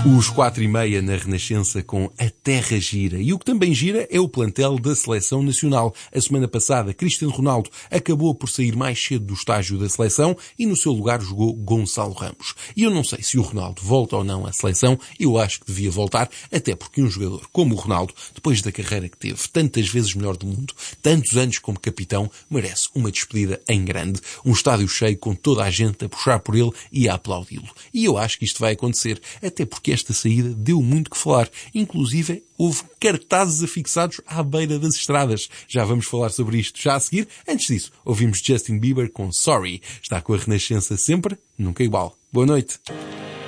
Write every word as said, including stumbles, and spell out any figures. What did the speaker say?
Os quatro e meia na Renascença com A Terra Gira. E o que também gira é o plantel da Seleção Nacional. A semana passada, Cristiano Ronaldo acabou por sair mais cedo do estágio da seleção e no seu lugar jogou Gonçalo Ramos. E eu não sei se o Ronaldo volta ou não à seleção, eu acho que devia voltar, até porque um jogador como o Ronaldo, depois da carreira que teve, tantas vezes melhor do mundo, tantos anos como capitão, merece uma despedida em grande. Um estádio cheio com toda a gente a puxar por ele e a aplaudi-lo. E eu acho que isto vai acontecer, até porque esta saída deu muito que falar. Inclusive, houve cartazes afixados à beira das estradas. Já vamos falar sobre isto já a seguir. Antes disso, ouvimos Justin Bieber com Sorry. Está com a Renascença sempre, nunca igual. Boa noite.